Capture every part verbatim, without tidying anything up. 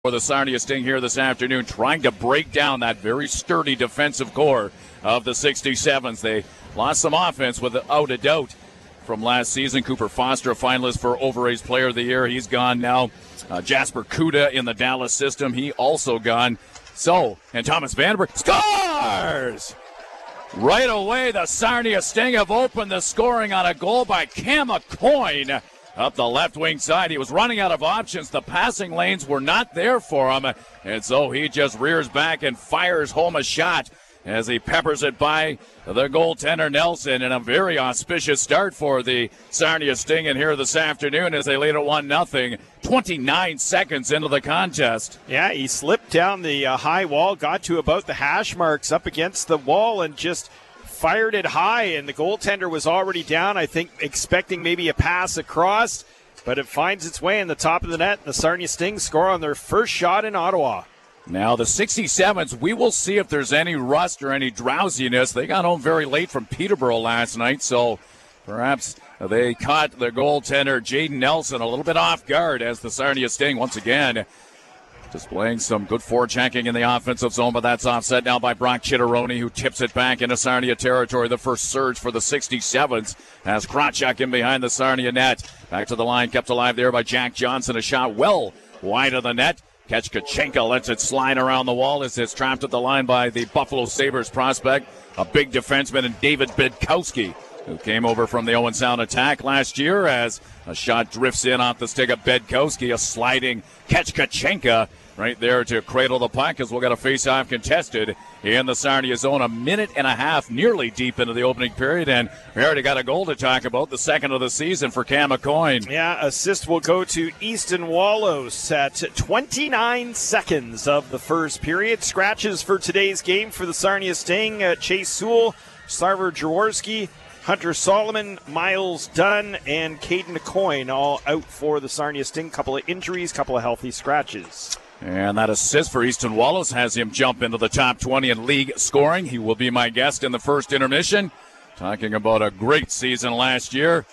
For the Sarnia Sting here this afternoon, trying to break down that very sturdy defensive core of the sixty-sevens. They lost some offense without a doubt from last season. Cooper Foster, a finalist for Overay's Player of the Year. He's gone now. Uh, Jasper Kuda in the Dallas system. He also gone. So, and Thomas Vandenberg scores! Right away, the Sarnia Sting have opened the scoring on a goal by Cam Coyne. Up the left wing side, he was running out of options. The passing lanes were not there for him, and so he just rears back and fires home a shot as he peppers it by the goaltender Nelson. And a very auspicious start for the Sarnia Sting in here this afternoon as they lead at one nothing, twenty-nine seconds into the contest. Yeah, he slipped down the uh, high wall, got to about the hash marks up against the wall, and just fired it high, and the goaltender was already down, I think, expecting maybe a pass across, but it finds its way in the top of the net, and the Sarnia Sting score on their first shot in Ottawa. Now, the sixty-sevens, we will see if there's any rust or any drowsiness. They got home very late from Peterborough last night, so perhaps they caught their goaltender, Jaden Nelson, a little bit off guard as the Sarnia Sting, once again, displaying some good forechecking in the offensive zone, but that's offset now by Brock Chitteroni, who tips it back into Sarnia territory. The first surge for the sixty-sevens as Krawchuk in behind the Sarnia net. Back to the line, kept alive there by Jack Johnson. A shot well wide of the net. Kachkachenko lets it slide around the wall as it's trapped at the line by the Buffalo Sabres prospect, a big defenseman, and David Bedkowski, who came over from the Owen Sound Attack last year as a shot drifts in off the stick of Bedkowski. A sliding Kachkachenko right there to cradle the puck as we'll get a face-off contested in the Sarnia zone. A minute and a half nearly deep into the opening period, and we already got a goal to talk about, the second of the season for Cam Coyne. Yeah, assist will go to Easton Wallows at twenty-nine seconds of the first period. Scratches for today's game for the Sarnia Sting, uh, Chase Sewell, Sarver Jaworski, Hunter Solomon, Miles Dunn, and Caden Coyne all out for the Sarnia Sting. Couple of injuries, couple of healthy scratches. And that assist for Easton Wallace has him jump into the top twenty in league scoring. He will be my guest in the first intermission. Talking about a great season last year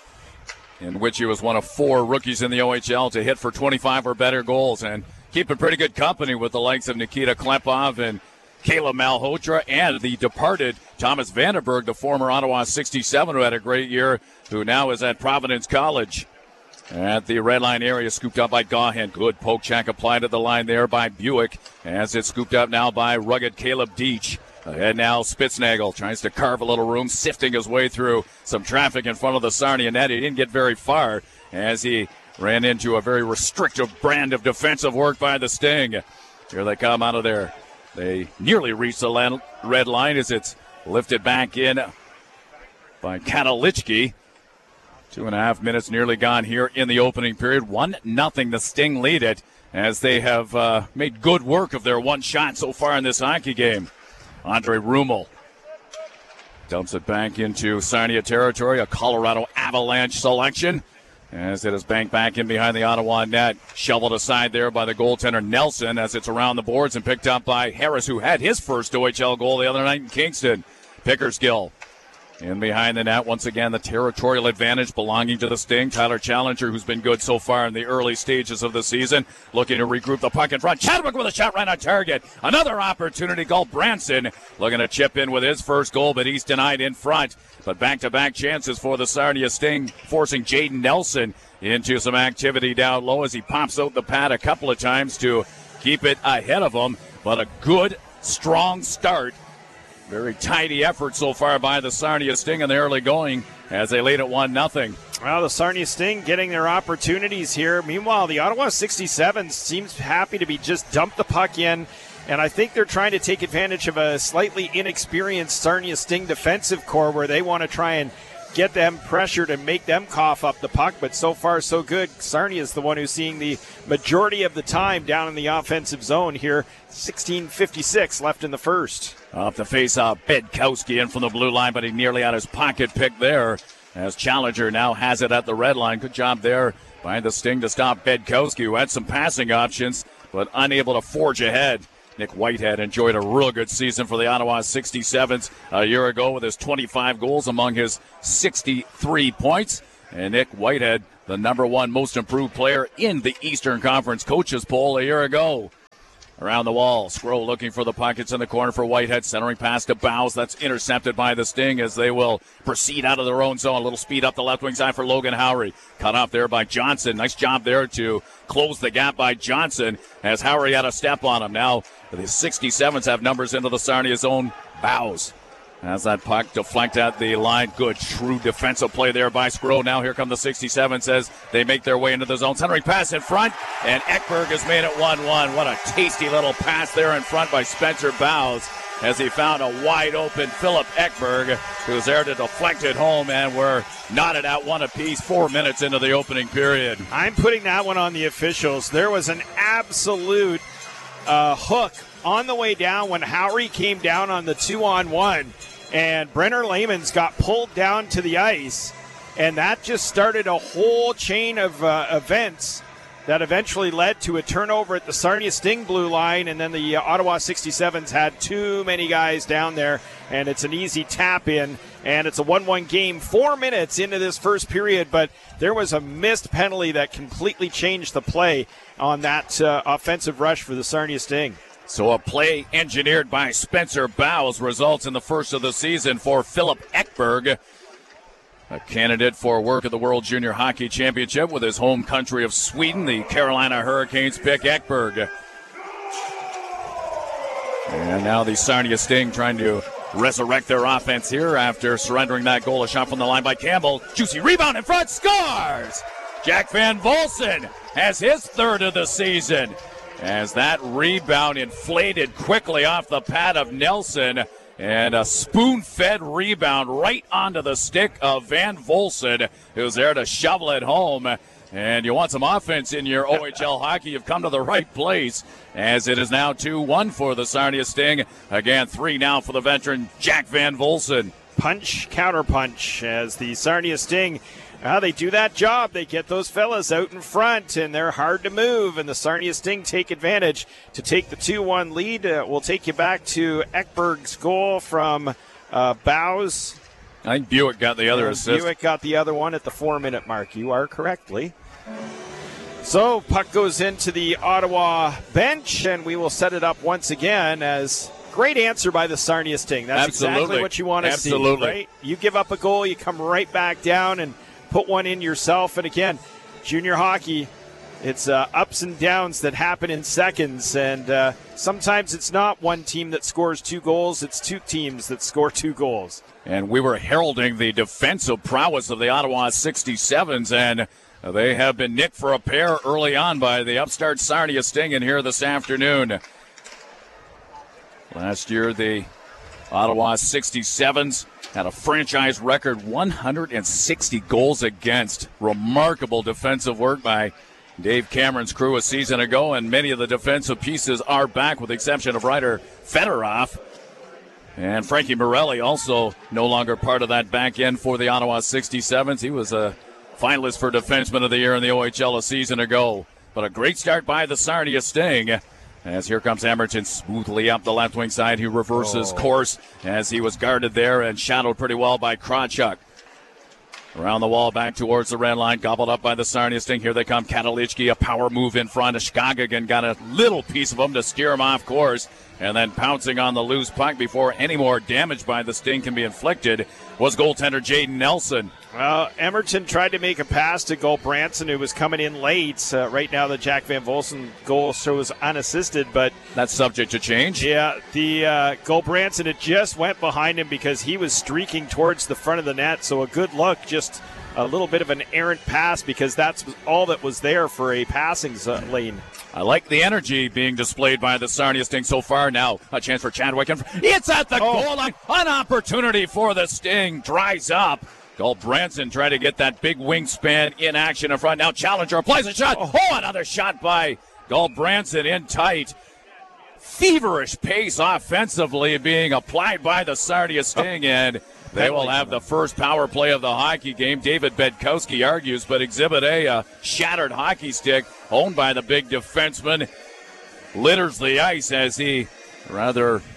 in which he was one of four rookies in the O H L to hit for twenty-five or better goals, and keeping pretty good company with the likes of Nikita Klepov and Caleb Malhotra and the departed Thomas Vandenberg, the former Ottawa sixty-seven who had a great year, who now is at Providence College. At the red line area, scooped up by Gahan. Good poke check applied at the line there by Buick as it's scooped up now by rugged Caleb Deach. Ahead now, Spitznagel tries to carve a little room, sifting his way through some traffic in front of the Sarnia net. He didn't get very far as he ran into a very restrictive brand of defensive work by the Sting. Here they come out of there. They nearly reach the red line as it's lifted back in by Katalichki. Two and a half minutes nearly gone here in the opening period. One nothing, the Sting lead it as they have uh, made good work of their one shot so far in this hockey game. Andre Rummel dumps it back into Sarnia territory, a Colorado Avalanche selection as it is banked back in behind the Ottawa net. Shoveled aside there by the goaltender Nelson as it's around the boards and picked up by Harris, who had his first O H L goal the other night in Kingston. Pickersgill in behind the net. Once again, the territorial advantage belonging to the Sting. Tyler Challenger, who's been good so far in the early stages of the season, looking to regroup the puck in front. Chadwick with a shot right on target. Another opportunity. Galt Branson looking to chip in with his first goal, but he's denied in front. But back-to-back chances for the Sarnia Sting, forcing Jaden Nelson into some activity down low as he pops out the pad a couple of times to keep it ahead of him. But a good, strong start. Very tidy effort so far by the Sarnia Sting in the early going as they lead at one nothing. Well, the Sarnia Sting getting their opportunities here. Meanwhile, the Ottawa sixty-sevens seems happy to be just dumped the puck in, and I think they're trying to take advantage of a slightly inexperienced Sarnia Sting defensive core where they want to try and get them pressured and make them cough up the puck, but so far so good. Sarnia is the one who's seeing the majority of the time down in the offensive zone here. sixteen fifty-six left in the first. Off the face-off, Bedkowski in from the blue line, but he nearly had his pocket picked there as Challenger now has it at the red line. Good job there by the Sting to stop Bedkowski, who had some passing options, but unable to forge ahead. Nick Whitehead enjoyed a real good season for the Ottawa sixty-sevens a year ago with his twenty-five goals among his sixty-three points. And Nick Whitehead, the number one most improved player in the Eastern Conference coaches poll a year ago. Around the wall, Scroll looking for the pockets in the corner for Whitehead, centering pass to Bowes. That's intercepted by the Sting as they will proceed out of their own zone. A little speed up the left wing side for Logan Howry. Cut off there by Johnson. Nice job there to close the gap by Johnson as Howry had a step on him. Now the sixty-sevens have numbers into the Sarnia zone. Bowes as that puck deflect at the line. Good, shrewd defensive play there by Scroll. Now here come the sixty-sevens as they make their way into the zone. Centering pass in front, and Ekberg has made it one one. What a tasty little pass there in front by Spencer Bowes as he found a wide-open Philip Ekberg, who's there to deflect it home, and we're knotted at one apiece four minutes into the opening period. I'm putting that one on the officials. There was an absolute uh, hook on the way down when Howry came down on the two-on-one, and Brenner Layman's got pulled down to the ice, and that just started a whole chain of uh, events that eventually led to a turnover at the Sarnia Sting blue line, and then the uh, Ottawa sixty-sevens had too many guys down there, and it's an easy tap in, and it's a one one game four minutes into this first period, but there was a missed penalty that completely changed the play on that uh, offensive rush for the Sarnia Sting. So a play engineered by Spencer Bowes results in the first of the season for Philip Ekberg, a candidate for work at the World Junior Hockey Championship with his home country of Sweden. The Carolina Hurricanes pick Ekberg. And now the Sarnia Sting trying to resurrect their offense here after surrendering that goal. A shot from the line by Campbell. Juicy rebound in front, scores! Jack Van Volsen has his third of the season, as that rebound inflated quickly off the pad of Nelson, and a spoon-fed rebound right onto the stick of Van Volsen, who's there to shovel it home. And you want some offense in your O H L hockey, you've come to the right place, as it is now two one for the Sarnia Sting. Again, three now for the veteran Jack Van Volsen. Punch, counter-punch, as the Sarnia Sting, Uh, they do that job. They get those fellas out in front, and they're hard to move, and the Sarnia Sting take advantage to take the two one lead. Uh, we'll take you back to Ekberg's goal from uh, Bowes. I think Buick got the other and assist. Buick got the other one at the four-minute mark. You are correctly. So puck goes into the Ottawa bench, and we will set it up once again as great answer by the Sarnia Sting. That's Absolutely. exactly what you want to see. Absolutely. Right? You give up a goal, you come right back down and put one in yourself. And again, junior hockey, it's uh, ups and downs that happen in seconds. And uh, sometimes it's not one team that scores two goals. It's two teams that score two goals. And we were heralding the defensive prowess of the Ottawa sixty-sevens, and they have been nicked for a pair early on by the upstart Sarnia Sting in here this afternoon. Last year, the Ottawa sixty-sevens had a franchise record one hundred sixty goals against. Remarkable defensive work by Dave Cameron's crew a season ago, and many of the defensive pieces are back with the exception of Ryder Fedorov. And Frankie Morelli also no longer part of that back end for the Ottawa sixty-sevens. He was a finalist for Defenseman of the Year in the O H L a season ago. But a great start by the Sarnia Sting. As here comes Emerton smoothly up the left wing side. He reverses oh. course as he was guarded there and shadowed pretty well by Krawchuk. Around the wall, back towards the red line, gobbled up by the Sarnia Sting. Here they come. Katalichki, a power move in front. Ashkagagan got a little piece of him to steer him off course. And then pouncing on the loose puck before any more damage by the Sting can be inflicted was goaltender Jaden Nelson. Well, Emerton tried to make a pass to Gulbranson, who was coming in late. Uh, right now, the Jack Van Volsen goal shows unassisted, but that's subject to change. Yeah, the uh, Gulbranson, it just went behind him because he was streaking towards the front of the net. So a good look, just a little bit of an errant pass because that's all that was there for a passing lane. I like the energy being displayed by the Sarnia Sting so far. Now a chance for Chadwick. It's at the oh. goal line. An opportunity for the Sting. Dries up. Gulbranson trying to get that big wingspan in action in front. Now Challenger applies a shot. Oh, oh another shot by Gulbranson in tight. Feverish pace offensively being applied by the Sarnia Sting, and they will have the first power play of the hockey game. David Bedkowski argues, but Exhibit A, a shattered hockey stick owned by the big defenseman, litters the ice as he rather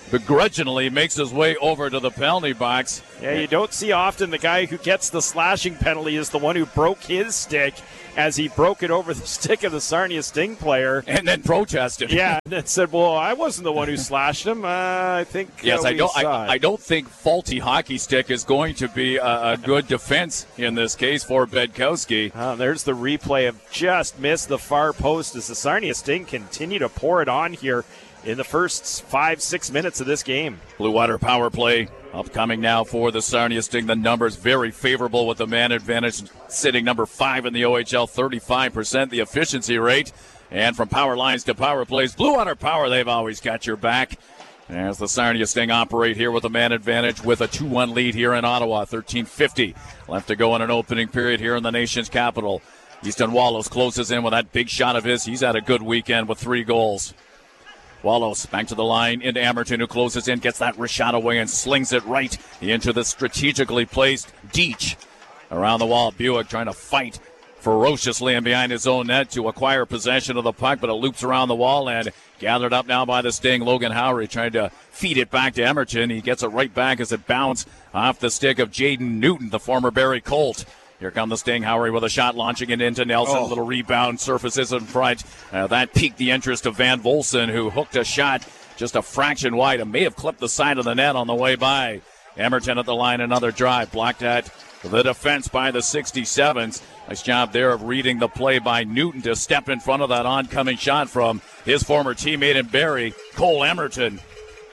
begrudgingly makes his way over to the penalty box. Yeah, you don't see often the guy who gets the slashing penalty is the one who broke his stick as he broke it over the stick of the Sarnia Sting player. And then protested. Yeah, and then said, well, I wasn't the one who slashed him. Uh, I think Yes, uh, I don't. I, saw it. I don't think faulty hockey stick is going to be a, a good defense in this case for Bedkowski. Uh, there's the replay of just missed the far post as the Sarnia Sting continue to pour it on here in the first five, six minutes of this game. Blue Water power play upcoming now for the Sarnia Sting. The numbers very favorable with the man advantage sitting number five in the O H L, thirty-five percent the efficiency rate. And from power lines to power plays, Blue Water Power, they've always got your back. As the Sarnia Sting operate here with a man advantage with a two one lead here in Ottawa, thirteen fifty left to go in an opening period here in the nation's capital. Easton Wallows closes in with that big shot of his. He's had a good weekend with three goals. Wallows back to the line into Amerton, who closes in, gets that wrist shot away and slings it right into the strategically placed Deach. Around the wall, Buick trying to fight ferociously and behind his own net to acquire possession of the puck, but it loops around the wall and gathered up now by the Sting. Logan Howery trying to feed it back to Emerton. He gets it right back as it bounced off the stick of Jaden Newton, the former Barrie Colt. Here come the Sting. Howery with a shot, launching it into Nelson. Oh. A little rebound, surfaces in front. Uh, that piqued the interest of Van Volsen, who hooked a shot just a fraction wide and may have clipped the side of the net on the way by. Emerton at the line, another drive. Blocked at the defense by the sixty-sevens. Nice job there of reading the play by Newton to step in front of that oncoming shot from his former teammate in Barrie, Cole Emerton.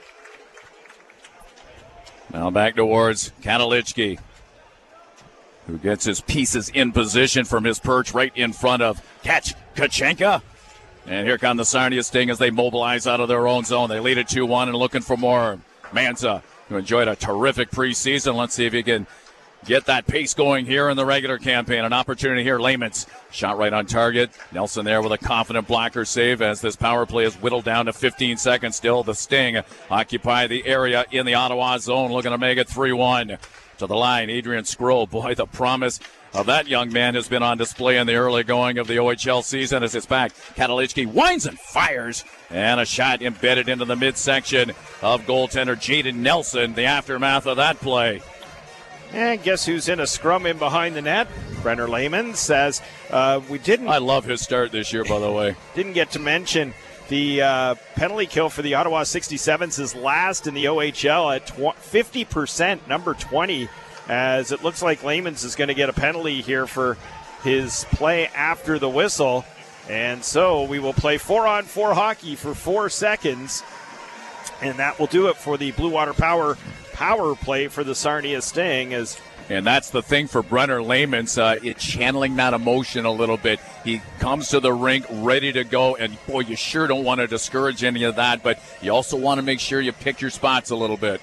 Now back towards Katalichki, who gets his pieces in position from his perch right in front of Catch Kachenka. And here come the Sarnia Sting as they mobilize out of their own zone. They lead it two one and looking for more. Manza, who enjoyed a terrific preseason. Let's see if he can get that pace going here in the regular campaign. An opportunity here. Layman's shot right on target. Nelson there with a confident blocker save as this power play is whittled down to fifteen seconds still. The Sting occupy the area in the Ottawa zone, looking to make it three one. To the line, Adrian Skrull. Boy, the promise of that young man has been on display in the early going of the O H L season as it's back. Katalichki winds and fires, and a shot embedded into the midsection of goaltender Jaden Nelson. The aftermath of that play. And guess who's in a scrum in behind the net? Brenner Lehman says uh, we didn't. I love his start this year, by the way. Didn't get to mention the uh, penalty kill for the Ottawa sixty-sevens is last in the O H L at fifty percent, number twenty, as it looks like Layman's is going to get a penalty here for his play after the whistle. And so we will play four-on-four hockey for four seconds, and that will do it for the Blue Water Power power play for the Sarnia Sting. As And that's the thing for Brenner Layman's, uh, it channeling that emotion a little bit. He comes to the rink ready to go, and boy, you sure don't want to discourage any of that, but you also want to make sure you pick your spots a little bit.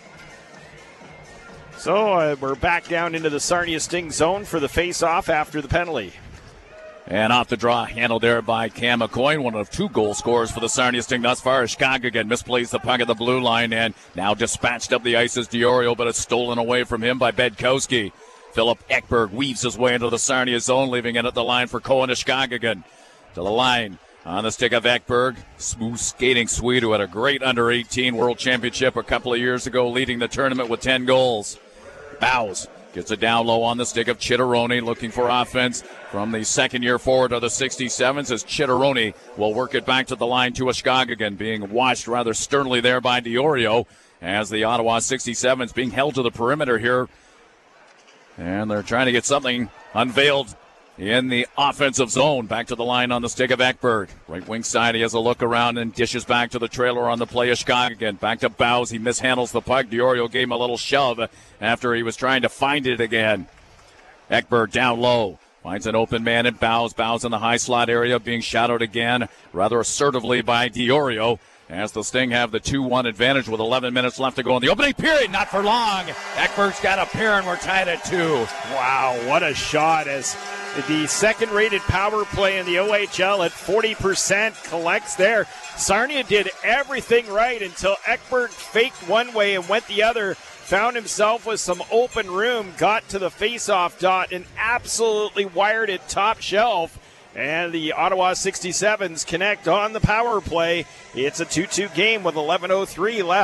So uh, we're back down into the Sarnia Sting zone for the face-off after the penalty. And off the draw, handled there by Cam McCoy, one of two goal scorers for the Sarnia Sting thus far. Chicago again misplays the puck at the blue line and now dispatched up the ice as Diorio, but it's stolen away from him by Bedkowski. Philip Ekberg weaves his way into the Sarnia zone, leaving it at the line for Cohen Ishkagigan. To the line on the stick of Ekberg. Smooth skating Swede who had a great under eighteen World Championship a couple of years ago, leading the tournament with ten goals. Bows gets it down low on the stick of Chitteroni, looking for offense from the second-year forward of the sixty-sevens as Chitteroni will work it back to the line to Ishkagigan, being watched rather sternly there by Diorio as the Ottawa sixty-sevens being held to the perimeter here. And they're trying to get something unveiled in the offensive zone. Back to the line on the stick of Ekberg. Right wing side, he has a look around and dishes back to the trailer on the play. Ishkagigan back to Bows. He mishandles the puck. Diorio gave him a little shove after he was trying to find it again. Ekberg down low. Finds an open man and Bows. Bows in the high slot area, being shadowed again rather assertively by Diorio. As the Sting have the two one advantage with eleven minutes left to go in the opening period. Not for long. Ekberg's got a pair and we're tied at two. Wow, what a shot as the second-rated power play in the O H L at forty percent collects there. Sarnia did everything right until Ekberg faked one way and went the other. Found himself with some open room, got to the face-off dot and absolutely wired it top shelf. And the Ottawa sixty-sevens connect on the power play. It's a two two game with eleven oh three left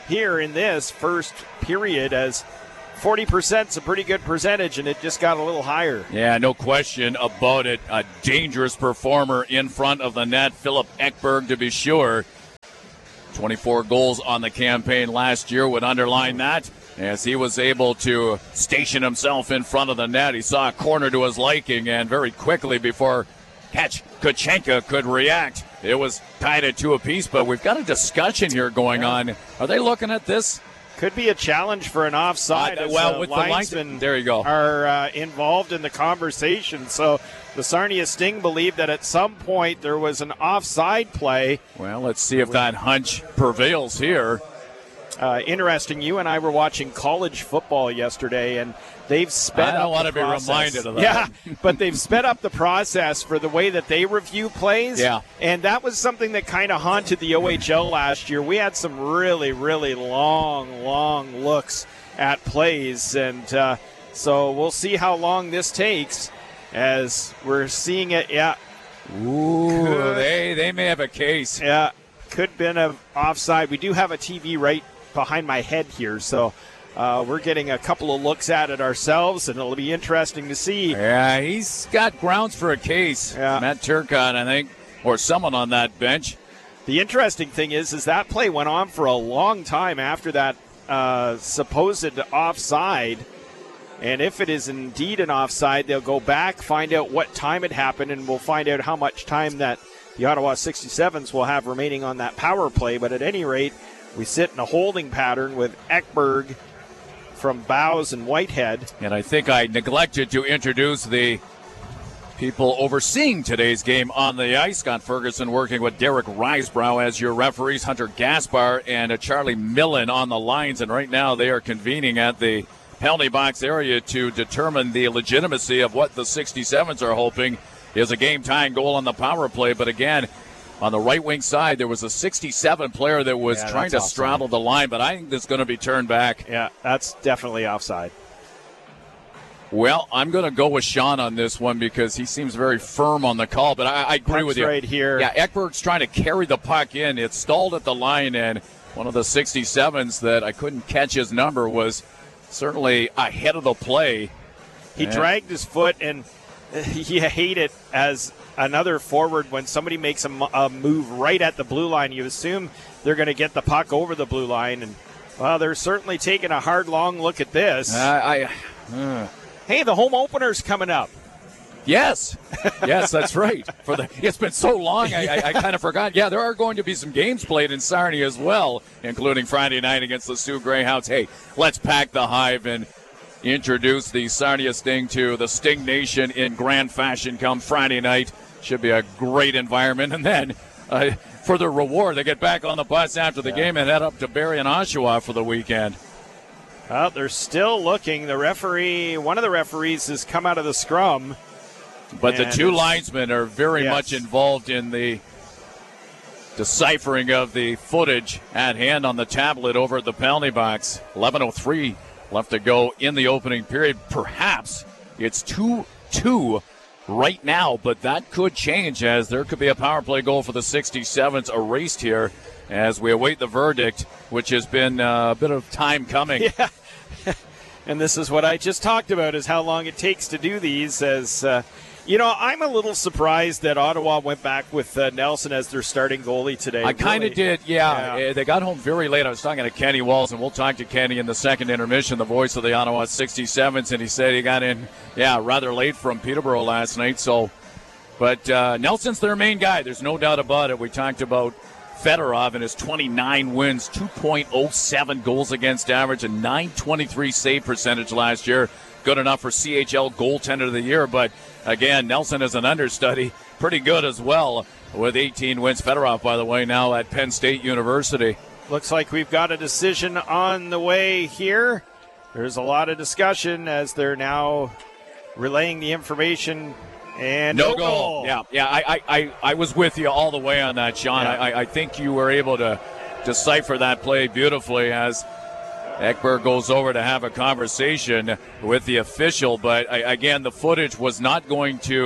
here in this first period, as forty percent is a pretty good percentage, and it just got a little higher. Yeah, no question about it. A dangerous performer in front of the net, Philip Ekberg, to be sure. twenty-four goals on the campaign last year would underline that, as he was able to station himself in front of the net. He saw a corner to his liking, and very quickly before Catch Kachenka could react, it was tied at two apiece. But we've got a discussion here going yeah. on. Are they looking at this? Could be a challenge for an offside. Uh, well, as, uh, with linesmen the line, there you go. Are uh, involved in the conversation. So the Sarnia Sting believe that at some point there was an offside play. Well, let's see if that hunch prevails here. Uh, interesting. You and I were watching college football yesterday, and they've sped up. I don't want to be process. reminded of that. Yeah, but they've sped up the process for the way that they review plays. Yeah, and that was something that kind of haunted the O H L last year. We had some really, really long, long looks at plays, and uh, so we'll see how long this takes. As we're seeing it, yeah. Ooh, could, they they may have a case. Yeah, could have been an offside. We do have a T V right behind my head here, so uh, we're getting a couple of looks at it ourselves, and it'll be interesting to see. Yeah, he's got grounds for a case. Yeah. Matt Turcotte, I think, or someone on that bench. The interesting thing is, is that play went on for a long time after that uh, supposed offside. And if it is indeed an offside, they'll go back, find out what time it happened, and we'll find out how much time that the Ottawa sixty-sevens will have remaining on that power play. But at any rate, we sit in a holding pattern with Ekberg from Bowes and Whitehead. And I think I neglected to introduce the people overseeing today's game on the ice. Scott Ferguson working with Derek Risebrough as your referees, Hunter Gaspar and Charlie Millen on the lines. And right now they are convening at the penalty box area to determine the legitimacy of what the sixty-sevens are hoping is a game-tying goal on the power play. But again, on the right wing side, there was a sixty-seven player that was yeah, trying to offside. straddle the line, but I think that's going to be turned back. Yeah, that's definitely offside. Well, I'm going to go with Sean on this one because he seems very firm on the call, but I, I agree Puck's with you. right here. Yeah, Ekberg's trying to carry the puck in. It stalled at the line, and one of the sixty-sevens that I couldn't catch his number was certainly ahead of the play. He and dragged his foot, and you hate it as another forward when somebody makes a, a move right at the blue line. You assume they're going to get the puck over the blue line, and well, they're certainly taking a hard, long look at this. Uh, I, uh, hey, the home opener's coming up. Yes, yes, that's right. For the, it's been so long, I, I, I kind of forgot. Yeah, there are going to be some games played in Sarnia as well, including Friday night against the Sioux Greyhounds. Hey, let's pack the hive and introduce the Sarnia Sting to the Sting Nation in grand fashion come Friday night. Should be a great environment. And then uh, for the reward, they get back on the bus after the yeah. game and head up to Barrie and Oshawa for the weekend. Well, they're still looking. The referee, one of the referees has come out of the scrum. But the two linesmen are very yes. much involved in the deciphering of the footage at hand on the tablet over at the penalty box. eleven oh three left to go in the opening period. Perhaps it's two two right now, but that could change as there could be a power play goal for the sixty-sevens erased here as we await the verdict, which has been uh, a bit of time coming. Yeah. And this is what I just talked about, is how long it takes to do these. As uh, you know, I'm a little surprised that Ottawa went back with uh, Nelson as their starting goalie today. I kind of really. did, yeah. yeah. They got home very late. I was talking to Kenny Walls, and we'll talk to Kenny in the second intermission, the voice of the Ottawa sixty-sevens, and he said he got in, yeah, rather late from Peterborough last night. So, but uh, Nelson's their main guy. There's no doubt about it. We talked about Fedorov and his twenty-nine wins, two point oh seven goals against average, and nine twenty-three save percentage last year. Good enough for C H L goaltender of the year, but again, Nelson is an understudy. Pretty good as well with eighteen wins. Fedorov, by the way, now at Penn State University. Looks like we've got a decision on the way here. There's a lot of discussion as they're now relaying the information. And no, no goal. goal. Yeah, yeah. I, I, I was with you all the way on that, Sean. Yeah. I, I think you were able to decipher that play beautifully as Ekberg goes over to have a conversation with the official. But I, again, the footage was not going to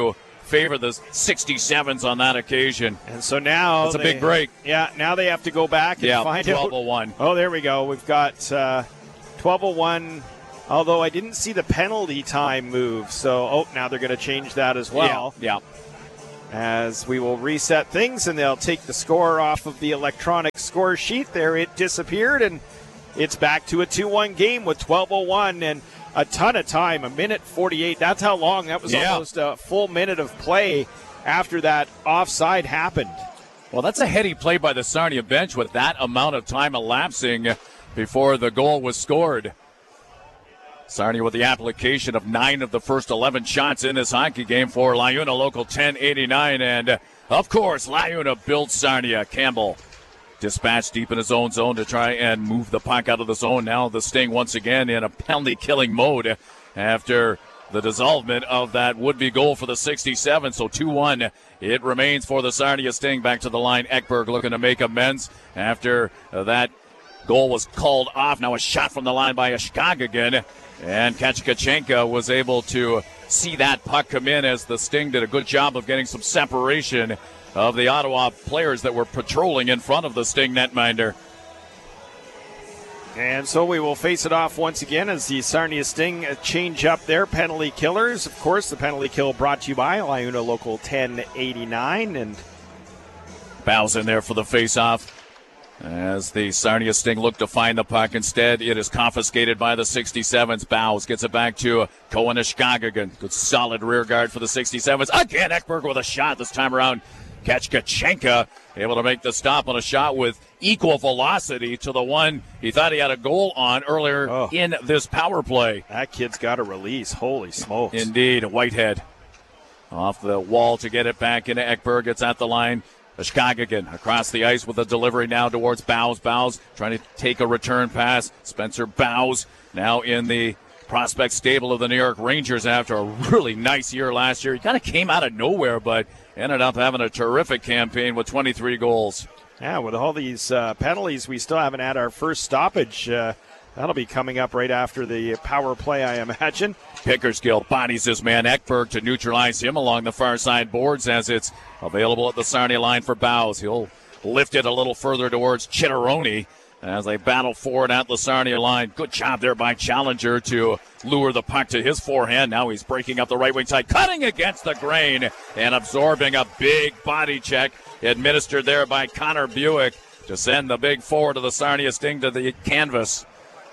favor the sixty-sevens on that occasion. And so now it's a they, big break. Yeah, now they have to go back and yeah, find twelve oh out. one. Oh, there we go. We've got uh, twelve oh one. Although I didn't see the penalty time move, so oh, now they're going to change that as well. Yeah. yeah. As we will reset things, and they'll take the score off of the electronic score sheet. There it disappeared, and it's back to a two one game with twelve oh one and a ton of time, a minute forty-eight. That's how long. That was yeah. almost a full minute of play after that offside happened. Well, that's a heady play by the Sarnia bench with that amount of time elapsing before the goal was scored. Sarnia with the application of nine of the first eleven shots in this hockey game for LiUNA Local ten eighty-nine. And, uh, of course, LiUNA built Sarnia. Campbell dispatched deep in his own zone to try and move the puck out of the zone. Now the Sting once again in a penalty-killing mode after the dissolvement of that would-be goal for the sixty-seven. So two one it remains for the Sarnia Sting. Back to the line. Ekberg looking to make amends after uh, that goal was called off. Now a shot from the line by Ashkagagan. And Kachkachenka was able to see that puck come in as the Sting did a good job of getting some separation of the Ottawa players that were patrolling in front of the Sting netminder. And so we will face it off once again as the Sarnia Sting change up their penalty killers. Of course, the penalty kill brought to you by LiUNA Local ten eighty-nine. And Bowes in there for the face-off. As the Sarnia Sting look to find the puck, instead it is confiscated by the sixty-sevens. Bowes gets it back to Cohen Ashkagagan. Good solid rear guard for the sixty-sevens. Again, Ekberg with a shot this time around. Kachkachenka able to make the stop on a shot with equal velocity to the one he thought he had a goal on earlier oh. in this power play. That kid's got a release. Holy smokes. Indeed, Whitehead off the wall to get it back into Ekberg. It's at the line. Ashkagagan across the ice with a delivery now towards Bowes. Bowes trying to take a return pass. Spencer Bowes now in the prospect stable of the New York Rangers after a really nice year last year. He kind of came out of nowhere, but ended up having a terrific campaign with twenty-three goals. Yeah, with all these uh, penalties, we still haven't had our first stoppage. Uh, that'll be coming up right after the power play, I imagine. Pickersgill bodies his man Ekberg to neutralize him along the far side boards as it's available at the Sarnia line for Bowes. He'll lift it a little further towards Chitteroni as they battle forward at the Sarnia line. Good job there by Challenger to lure the puck to his forehand. Now he's breaking up the right wing side, cutting against the grain and absorbing a big body check administered there by Connor Buick to send the big forward of the Sarnia Sting to the canvas.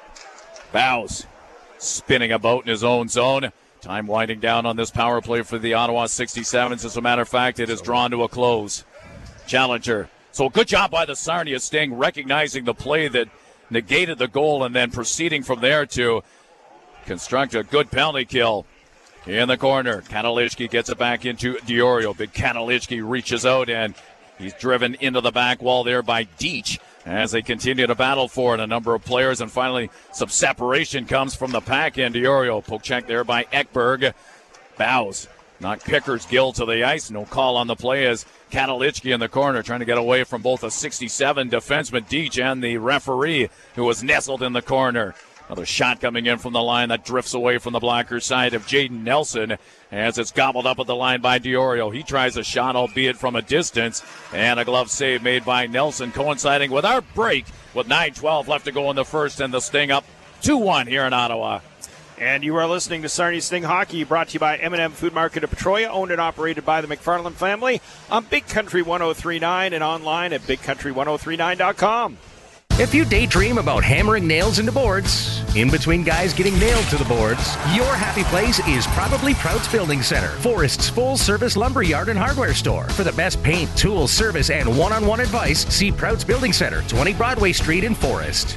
Bowes spinning about in his own zone. Time winding down on this power play for the Ottawa sixty-sevens. As a matter of fact, it is drawn to a close. Challenger. So good job by the Sarnia Sting recognizing the play that negated the goal and then proceeding from there to construct a good penalty kill. In the corner, Katalishki gets it back into Diorio. Big Katalishki reaches out and he's driven into the back wall there by Deach as they continue to battle for it. A number of players, and finally some separation comes from the pack end. Diorio, poke check there by Ekberg. Bowes knocked Pickersgill to the ice. No call on the play as Katalishki in the corner trying to get away from both a sixty-seven defenseman Deach and the referee who was nestled in the corner. Another shot coming in from the line that drifts away from the blocker side of Jaden Nelson as it's gobbled up at the line by Diorio. He tries a shot, albeit from a distance, and a glove save made by Nelson, coinciding with our break with nine twelve left to go in the first, and the Sting up two one here in Ottawa. And you are listening to Sarnia Sting Hockey, brought to you by M and M Food Market of Petrolia, owned and operated by the McFarland family on Big Country ten thirty-nine and online at big country ten thirty-nine dot com. If you daydream about hammering nails into boards, in between guys getting nailed to the boards, your happy place is probably Prout's Building Center, Forest's full-service lumberyard and hardware store. For the best paint, tools, service, and one-on-one advice, see Prout's Building Center, twenty Broadway Street in Forest.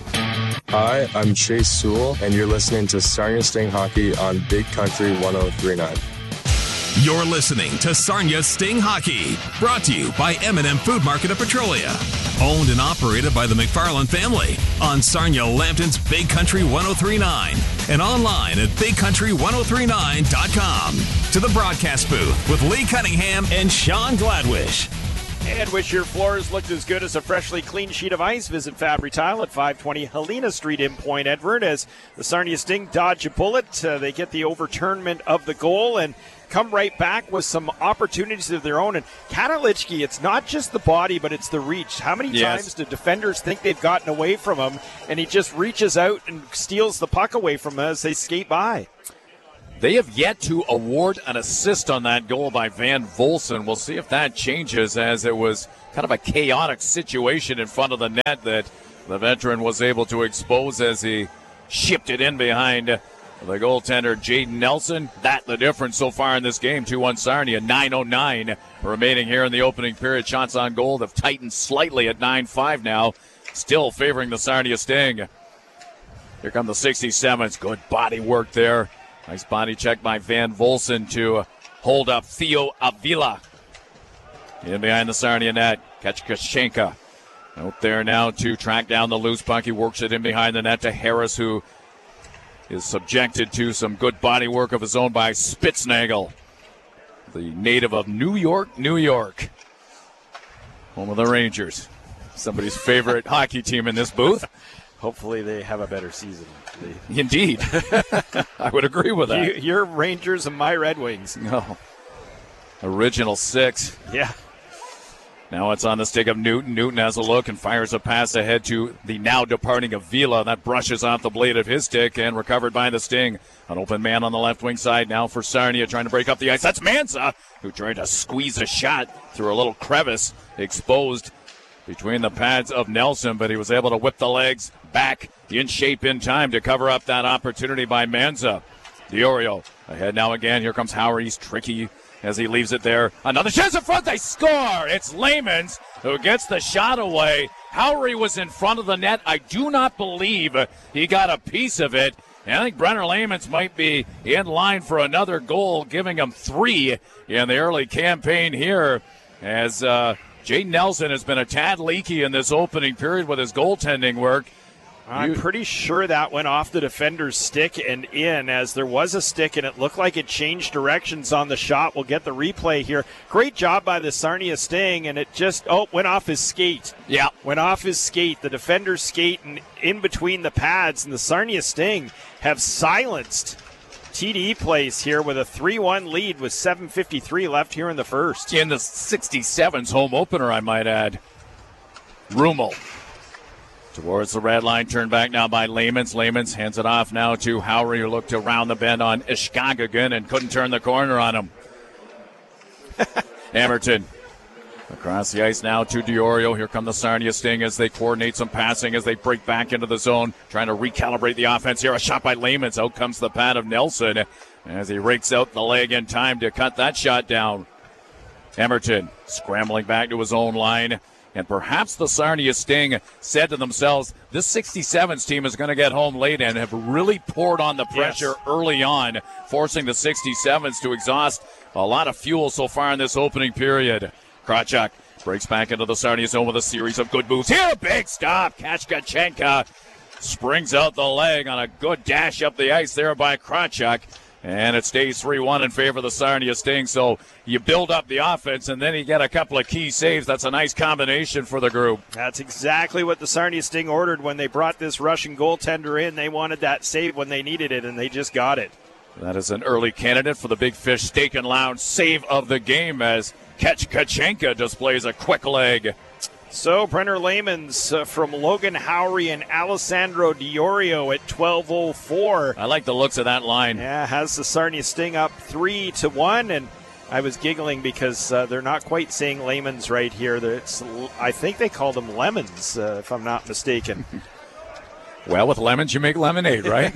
Hi, I'm Chase Sewell, and you're listening to Sarnia Sting Hockey on Big Country ten thirty-nine. You're listening to Sarnia Sting Hockey, brought to you by M and M Food Market of Petrolia, owned and operated by the McFarland family on Sarnia Lambton's Big Country ten thirty-nine and online at big country ten thirty-nine dot com. To the broadcast booth with Lee Cunningham and Sean Gladwish. And wish your floors looked as good as a freshly clean sheet of ice. Visit Fabry Tile at five twenty Helena Street in Point Edward as the Sarnia Sting dodge a bullet. Uh, they get the overturnment of the goal, and come right back with some opportunities of their own. And Katalichki, it's not just the body, but it's the reach. How many Yes. times do defenders think they've gotten away from him, and he just reaches out and steals the puck away from them as they skate by? They have yet to award an assist on that goal by Van Volson. We'll see if that changes, as it was kind of a chaotic situation in front of the net that the veteran was able to expose as he shipped it in behind the goaltender, Jaden Nelson. That the difference so far in this game. two one Sarnia, nine oh nine remaining here in the opening period. Shots on goal have tightened slightly at nine five now, still favoring the Sarnia Sting. Here come the sixty-sevens. Good body work there. Nice body check by Van Volson to hold up Theo Avila. In behind the Sarnia net, Kachkashenka out there now to track down the loose puck. He works it in behind the net to Harris, who is subjected to some good body work of his own by Spitznagel, the native of New York, New York, home of the Rangers. Somebody's favorite hockey team in this booth. Hopefully they have a better season. They... Indeed. I would agree with that. You, your Rangers and my Red Wings. No. Original six. Yeah. Now it's on the stick of Newton. Newton has a look and fires a pass ahead to the now departing Avila. That brushes off the blade of his stick and recovered by the Sting. An open man on the left wing side now for Sarnia, trying to break up the ice. That's Manza, who tried to squeeze a shot through a little crevice exposed between the pads of Nelson, but he was able to whip the legs back in shape in time to cover up that opportunity by Manza. Diorio ahead now again. Here comes Howard. He's tricky as he leaves it there. Another chance in front. They score. It's Lamans who gets the shot away. Howry was in front of the net. I do not believe he got a piece of it. And I think Brenner Lamans might be in line for another goal, giving him three in the early campaign here, as uh, Jaden Nelson has been a tad leaky in this opening period with his goaltending work. I'm pretty sure that went off the defender's stick and in, as there was a stick and it looked like it changed directions on the shot. We'll get the replay here. Great job by the Sarnia Sting, and it just, oh, went off his skate. Yeah. Went off his skate, the defender's skate, and in between the pads, and the Sarnia Sting have silenced T D E plays here with a three one lead with seven fifty-three left here in the first. In the sixty-sevens home opener, I might add. Rummel towards the red line, turned back now by Lamans. Lamans hands it off now to Howry, who looked to round the bend on Ishkagagan and couldn't turn the corner on him. Emerton across the ice now to Diorio. Here come the Sarnia Sting as they coordinate some passing, as they break back into the zone, trying to recalibrate the offense here. A shot by Lamans. Out comes the pad of Nelson as he rakes out the leg in time to cut that shot down. Emerton scrambling back to his own line. And perhaps the Sarnia Sting said to themselves, this sixty-sevens team is going to get home late, and have really poured on the pressure yes. early on, forcing the sixty-sevens to exhaust a lot of fuel so far in this opening period. Krawchuk breaks back into the Sarnia zone with a series of good moves. Here, a big stop. Kachkachenka springs out the leg on a good dash up the ice there by Krawchuk. And it stays three one in favor of the Sarnia Sting. So you build up the offense, and then you get a couple of key saves. That's a nice combination for the group. That's exactly what the Sarnia Sting ordered when they brought this Russian goaltender in. They wanted that save when they needed it, and they just got it. That is an early candidate for the Big Fish Steak and Lounge save of the game, as Kachkachenka displays a quick leg. So Brenner Lamans uh, from Logan Howry and Alessandro Diorio at twelve oh four. I like the looks of that line. Yeah, has the Sarnia Sting up three to one, and I was giggling because uh, they're not quite saying Lamans right here. It's, I think they call them lemons, uh, if I'm not mistaken. Well, with lemons, you make lemonade, right?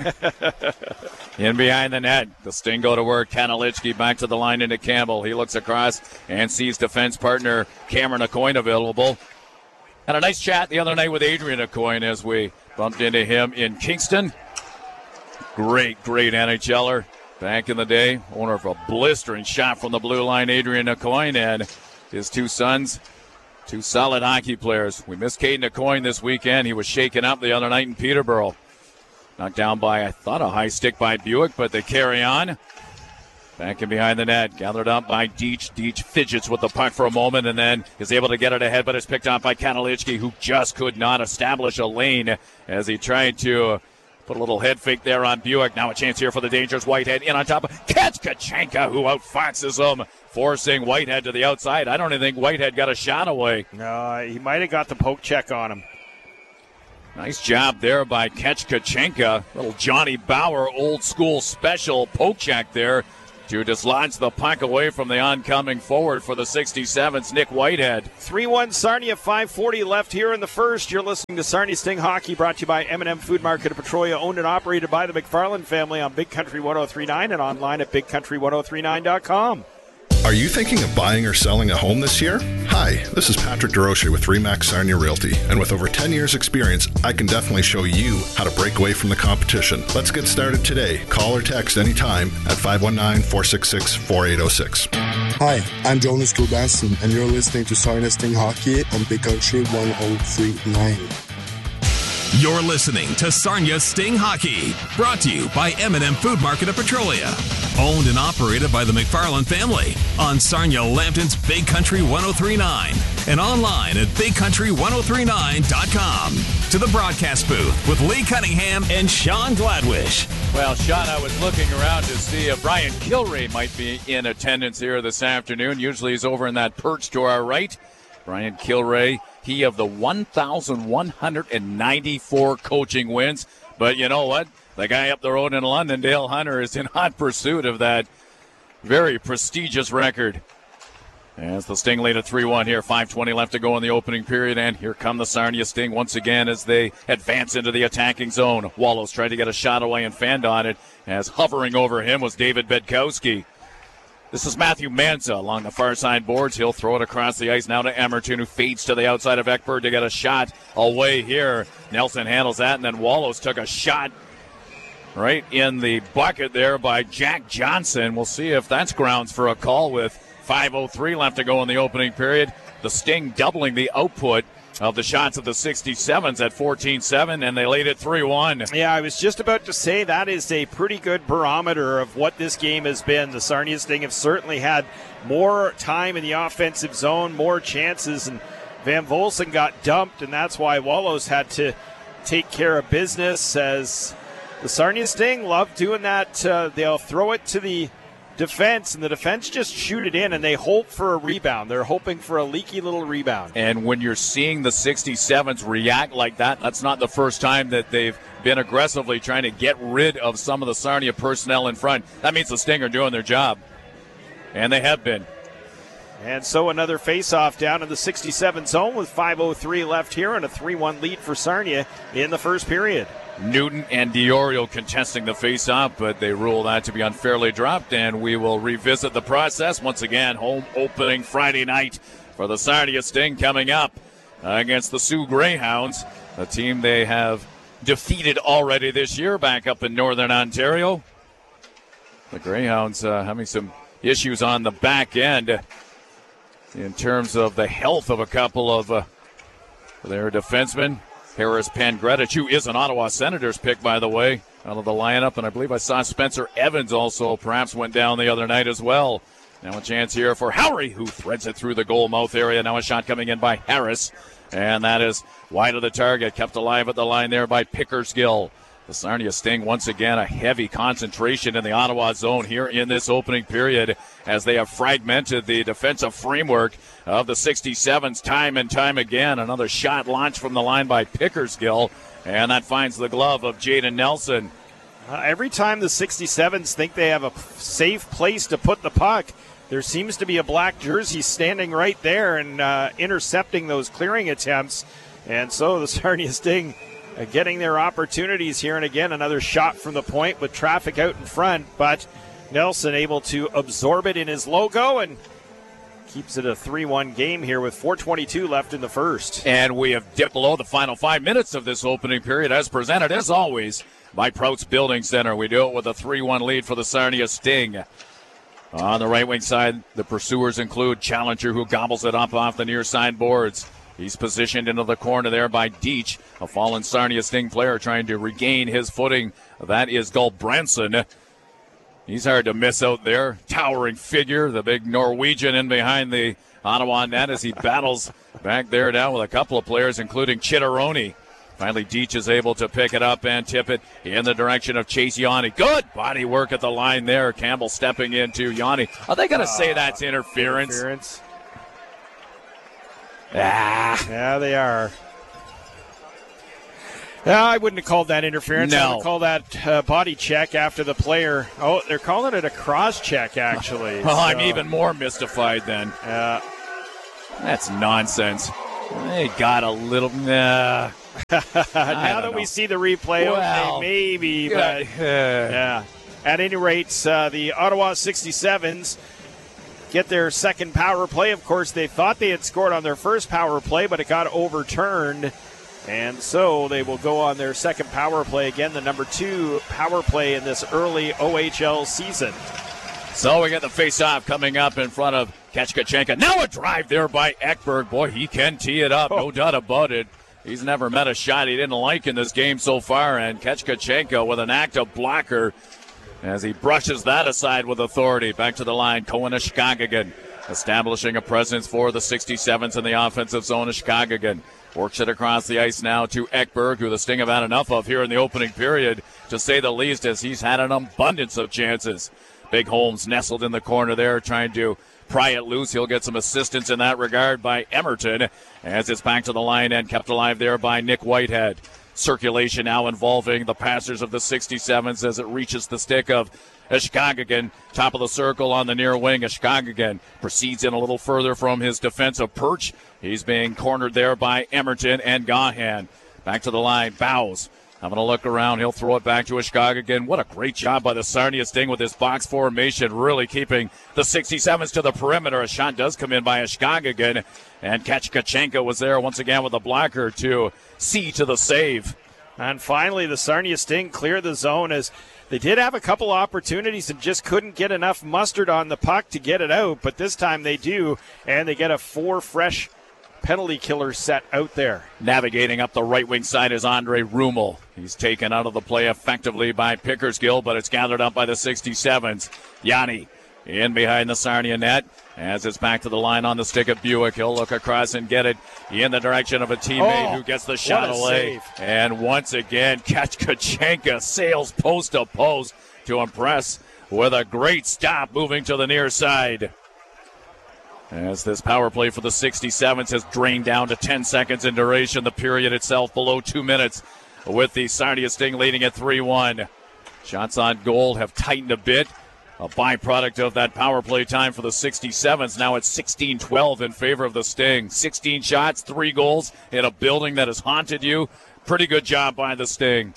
In behind the net, the Sting go to work. Kanalichki back to the line into Campbell. He looks across and sees defense partner Cameron Aucoin available. Had a nice chat the other night with Adrian Aucoin as we bumped into him in Kingston. Great, great N H L er back in the day. Owner of a blistering shot from the blue line, Adrian Aucoin, and his two sons, two solid hockey players. We missed Caden Aucoin this weekend. He was shaken up the other night in Peterborough. Knocked down by, I thought, a high stick by Buick, but they carry on. Back in behind the net, gathered up by Deach. Deach fidgets with the puck for a moment and then is able to get it ahead, but it's picked up by Kanalichki, who just could not establish a lane as he tried to Put a little head fake there on Buick. Now a chance here for the Dangerous. Whitehead in on top of Kachkachenka, who outfoxes him, forcing Whitehead to the outside. I don't even think Whitehead got a shot away. No, he might have got the poke check on him. Nice job there by Kachkachenka. Little Johnny Bauer old school special poke check there to dislodge the puck away from the oncoming forward for the sixty-sevens, Nick Whitehead. three one Sarnia, five forty left here in the first. You're listening to Sarnia Sting Hockey, brought to you by M and M Food Market of Petrolia, owned and operated by the McFarland family on Big Country ten thirty-nine and online at big country ten thirty-nine dot com. Are you thinking of buying or selling a home this year? Hi, this is Patrick DeRoche with Remax Sarnia Realty, and with over ten years experience, I can definitely show you how to break away from the competition. Let's get started today. Call or text anytime at five one nine, four six six, four eight zero six. Hi, I'm Jonas Gulbranson, and you're listening to Sarnia Sting Hockey on Big Country ten thirty-nine. You're listening to Sarnia Sting Hockey, brought to you by M and M Food Market of Petrolia, owned and operated by the McFarland family on Sarnia Lambton's Big Country ten thirty-nine and online at big country ten thirty-nine dot com. To the broadcast booth with Lee Cunningham and Sean Gladwish. Well, Sean, I was looking around to see if Brian Kilray might be in attendance here this afternoon. Usually he's over in that perch to our right. Brian Kilray, he of the one thousand one hundred ninety-four coaching wins. But you know what? The guy up the road in London, Dale Hunter, is in hot pursuit of that very prestigious record. As the Sting lead at three one here, five twenty left to go in the opening period, and here come the Sarnia Sting once again as they advance into the attacking zone. Wallows tried to get a shot away and fanned on it, as hovering over him was David Bedkowski. This is Matthew Manza along the far side boards. He'll throw it across the ice now to Emerton, who fades to the outside of Ekberg to get a shot away here. Nelson handles that, and then Wallows took a shot right in the bucket there by Jack Johnson. We'll see if that's grounds for a call with five oh three left to go in the opening period. The Sting doubling the output of the shots of the sixty-sevens at fourteen seven, and they laid it three one. Yeah, I was just about to say that is a pretty good barometer of what this game has been. The Sarnia Sting have certainly had more time in the offensive zone, more chances, and Van Volsen got dumped, and that's why Wallows had to take care of business, as the Sarnia Sting love doing that. Uh, they'll throw it to the defense, and the defense just shoot it in, and they hope for a rebound. They're hoping for a leaky little rebound. And when you're seeing the sixty-sevens react like that, that's not the first time that they've been aggressively trying to get rid of some of the Sarnia personnel in front. That means the Sting are doing their job, and they have been. And so another face-off down in the sixty-seven zone with five oh three left here and a three one lead for Sarnia in the first period. Newton and Diorio contesting the face-off, but they rule that to be unfairly dropped, and we will revisit the process once again. Home opening Friday night for the Sarnia Sting coming up against the Sioux Greyhounds, a team they have defeated already this year back up in Northern Ontario. The Greyhounds uh, having some issues on the back end in terms of the health of a couple of uh, their defensemen. Harris Pangretich, who is an Ottawa Senators pick, by the way, out of the lineup. And I believe I saw Spencer Evans also perhaps went down the other night as well. Now a chance here for Howry, who threads it through the goal mouth area. Now a shot coming in by Harris. And that is wide of the target, kept alive at the line there by Pickersgill. The Sarnia Sting, once again, a heavy concentration in the Ottawa zone here in this opening period as they have fragmented the defensive framework of the sixty-sevens time and time again. Another shot launched from the line by Pickersgill, and that finds the glove of Jaden Nelson. Uh, every time the sixty-sevens think they have a safe place to put the puck, there seems to be a black jersey standing right there and uh, intercepting those clearing attempts. And so the Sarnia Sting uh, getting their opportunities here. And again, another shot from the point with traffic out in front. But Nelson able to absorb it in his logo and keeps it a three one game here with four twenty-two left in the first. And we have dipped below the final five minutes of this opening period as presented, as always, by Prout's Building Center. We do it with a three one lead for the Sarnia Sting. On the right wing side, the pursuers include Challenger, who gobbles it up off the near side boards. He's positioned into the corner there by Deach, a fallen Sarnia Sting player trying to regain his footing. That is Gulbranson. He's hard to miss out there. Towering figure, the big Norwegian in behind the Ottawa net as he battles back there now with a couple of players, including Chitteroni. Finally, Deach is able to pick it up and tip it in the direction of Chase Yanni. Good body work at the line there. Campbell stepping into Yanni. Are they going to uh, say that's interference? Interference. Ah. Yeah, they are. No, I wouldn't have called that interference. No. I would call that uh, body check after the player. Oh, they're calling it a cross check, actually. Well, so. I'm even more mystified then. Uh, That's nonsense. They got a little... Nah. now that know. we see the replay, well, okay, maybe, yeah, but yeah. At any rate, uh, the Ottawa sixty-sevens get their second power play. Of course, they thought they had scored on their first power play, but it got overturned. And so they will go on their second power play again, the number two power play in this early O H L season. So we get the face-off coming up in front of Kachkachenka. Now a drive there by Ekberg. Boy, he can tee it up, no doubt about it. He's never met a shot he didn't like in this game so far. And Kachkachenka with an active blocker as he brushes that aside with authority. Back to the line, Cohen Ashkagagan establishing a presence for the sixty-sevens in the offensive zone. Ashkagagan works it across the ice now to Ekberg, who the Sting have had enough of here in the opening period, to say the least, as he's had an abundance of chances. Big Holmes nestled in the corner there, trying to pry it loose. He'll get some assistance in that regard by Emerton, as it's back to the line and kept alive there by Nick Whitehead. Circulation now involving the passers of the sixty-sevens as it reaches the stick of Ashkagagan, top of the circle on the near wing. Ashkagagan proceeds in a little further from his defensive perch. He's being cornered there by Emerton and Gahan. Back to the line, Bowes having a look around. He'll throw it back to Ashkagagan. What a great job by the Sarnia Sting with this box formation, really keeping the sixty-sevens to the perimeter. A shot does come in by Ashkagagan, and Kachkachenka was there once again with a blocker to see to the save. And finally, the Sarnia Sting clear the zone as they did have a couple opportunities and just couldn't get enough mustard on the puck to get it out, but this time they do, and they get a four fresh penalty killer set out there. Navigating up the right wing side is Andre Rummel. He's taken out of the play effectively by Pickersgill, but it's gathered up by the sixty-sevens. Yanni in behind the Sarnia net as it's back to the line on the stick of Buick. He'll look across and get it in the direction of a teammate oh, who gets the shot away. Save. And once again, Kachkachenka sails post to post to impress with a great stop moving to the near side. As this power play for the sixty-sevens has drained down to ten seconds in duration. The period itself below two minutes with the Sarnia Sting leading at three one. Shots on goal have tightened a bit. A byproduct of that power play time for the sixty-sevens. Now it's sixteen twelve in favor of the Sting. sixteen shots, three goals in a building that has haunted you. Pretty good job by the Sting.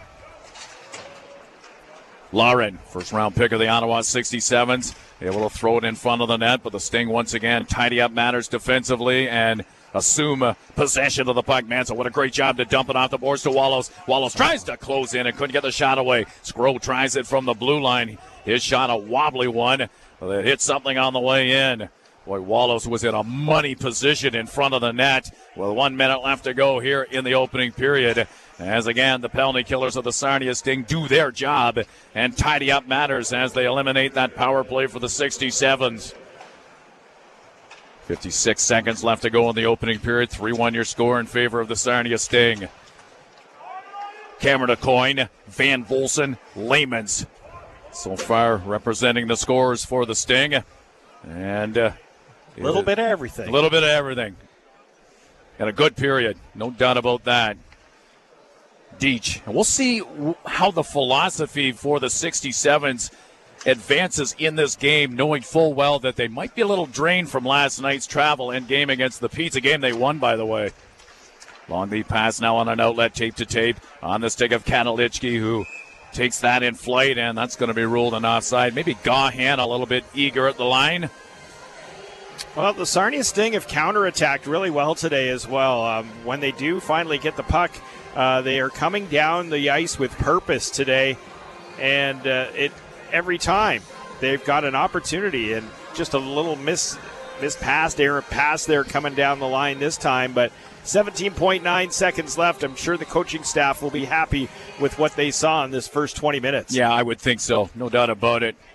Lauren, first round pick of the Ottawa sixty-sevens, able to throw it in front of the net, but the Sting once again tidy up matters defensively and assume uh, possession of the puck. Manson, what a great job to dump it off the boards to Wallows. Wallows tries to close in and couldn't get the shot away. Sgro tries it from the blue line. His shot, a wobbly one that hit something on the way in. Boy, Wallows was in a money position in front of the net with one minute left to go here in the opening period. As again, the penalty killers of the Sarnia Sting do their job and tidy up matters as they eliminate that power play for the sixty-sevens. fifty-six seconds left to go in the opening period. three one your score in favor of the Sarnia Sting. Cameron Aucoin, Van Volson, Lamans so far representing the scores for the Sting. And a uh, little bit of everything. A little bit of everything. And a good period, no doubt about that. Deach. And we'll see how the philosophy for the sixty-sevens advances in this game, knowing full well that they might be a little drained from last night's travel and game against the Petes, a game they won, by the way. Long lead pass now on an outlet, tape to tape, on the stick of Katalichki, who takes that in flight, and that's going to be ruled an offside. Maybe Gahan a little bit eager at the line. Well, the Sarnia Sting have counterattacked really well today as well. Um, when they do finally get the puck, uh, they are coming down the ice with purpose today, and uh, it every time they've got an opportunity, and just a little miss miss pass there, pass there coming down the line this time, but seventeen point nine seconds left. I'm sure the coaching staff will be happy with what they saw in this first twenty minutes. Yeah, I would think so. No doubt about it.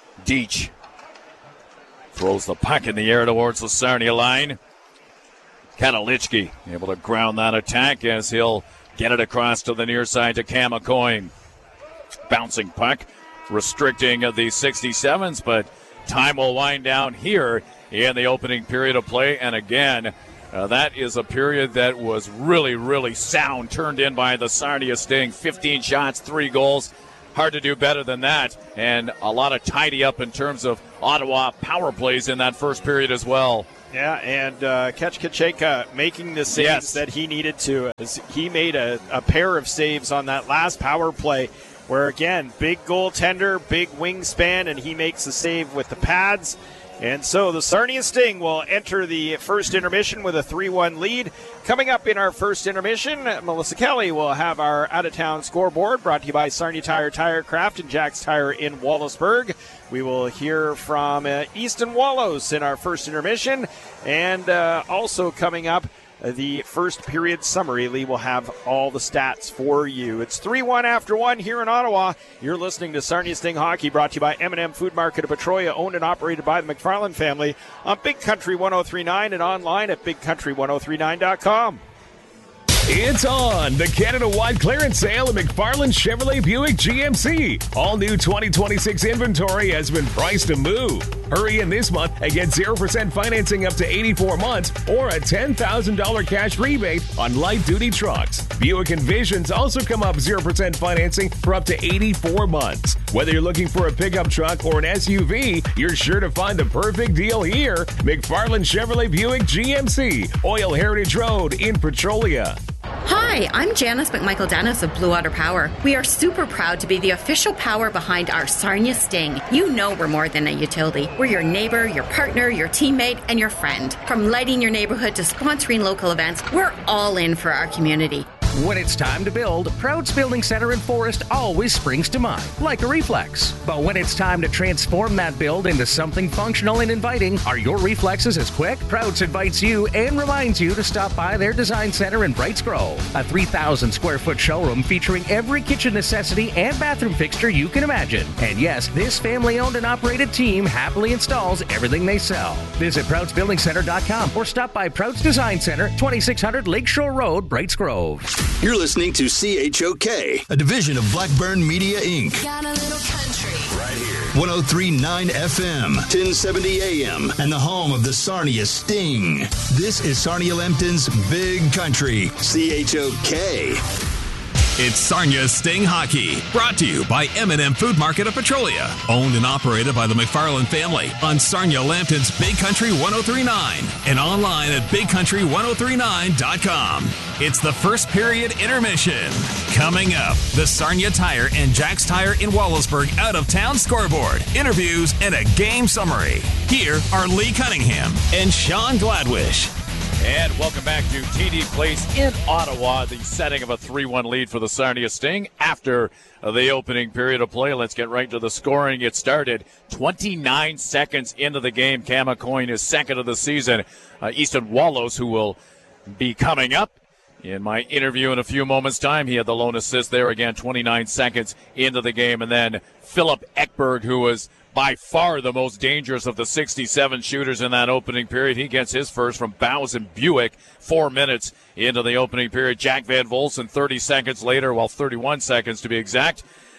Deach throws the puck in the air towards the Sarnia line. Katalichki able to ground that attack as he'll get it across to the near side to Kamakoin. Bouncing puck, restricting the sixty-sevens, but time will wind down here in the opening period of play. And again, uh, that is a period that was really, really sound, turned in by the Sarnia Sting. fifteen shots, three goals. Hard to do better than that. And a lot of tidy up in terms of Ottawa power plays in that first period as well. Yeah, and uh, Kachkacheka making the saves yes. that he needed to. As he made a, a pair of saves on that last power play where, again, big goaltender, big wingspan, and he makes the save with the pads. And so the Sarnia Sting will enter the first intermission with a three one lead. Coming up in our first intermission, Melissa Kelly will have our out-of-town scoreboard brought to you by Sarnia Tire, Tirecraft, and Jack's Tire in Wallaceburg. We will hear from uh, Easton Wallows in our first intermission. And uh, also coming up, the first period summary. Lee will have all the stats for you. It's three one after one here in Ottawa. You're listening to Sarnia Sting Hockey, brought to you by M and M Food Market of Petrolia, owned and operated by the McFarland family, on Big Country one oh three point nine and online at big country one oh three nine dot com. It's on! The Canada-wide clearance sale at McFarland Chevrolet Buick G M C. All new twenty twenty-six inventory has been priced to move. Hurry in this month and get zero percent financing up to eighty-four months or a ten thousand dollars cash rebate on light-duty trucks. Buick Envisions also come up zero percent financing for up to eighty-four months. Whether you're looking for a pickup truck or an S U V, you're sure to find the perfect deal here. McFarland Chevrolet Buick G M C, Oil Heritage Road in Petrolia. Hi, I'm Janice McMichael Dennis of Blue Water Power. We are super proud to be the official power behind our Sarnia Sting. You know we're more than a utility. We're your neighbor, your partner, your teammate, and your friend. From lighting your neighborhood to sponsoring local events, we're all in for our community. When it's time to build, Prouds Building Center in Forest always springs to mind, like a reflex. But when it's time to transform that build into something functional and inviting, are your reflexes as quick? Prouds invites you and reminds you to stop by their design center in Brights Grove, a three thousand square foot showroom featuring every kitchen necessity and bathroom fixture you can imagine. And yes, this family-owned and operated team happily installs everything they sell. Visit prouds building center dot com or stop by Prouds Design Center, twenty-six hundred Lakeshore Road, Brights Grove. You're listening to C H O K, a division of Blackburn Media, Incorporated. Got a little country. Right here. one oh three point nine F M, ten seventy A M, and the home of the Sarnia Sting. This is Sarnia Lambton's Big Country, C H O K. It's Sarnia Sting Hockey, brought to you by M and M Food Market of Petrolia, owned and operated by the McFarland family on Sarnia Lambton's Big Country one oh three point nine and online at big country one oh three nine dot com. It's the first period intermission. Coming up, the Sarnia Tire and Jack's Tire in Wallaceburg out-of-town scoreboard, interviews, and a game summary. Here are Lee Cunningham and Sean Gladwish. And welcome back to T D Place in Ottawa, the setting of a three one lead for the Sarnia Sting after the opening period of play. Let's get right to the scoring. It started twenty-nine seconds into the game. Kamakoin is second of the season. Uh, Easton Wallows, who will be coming up in my interview in a few moments' time. He had the lone assist there again, twenty-nine seconds into the game. And then Philip Ekberg, who was by far the most dangerous of the sixty-seven shooters in that opening period. He gets his first from Bows and Buick, four minutes into the opening period. Jack Van Volsen, thirty seconds later, well, thirty-one seconds to be exact,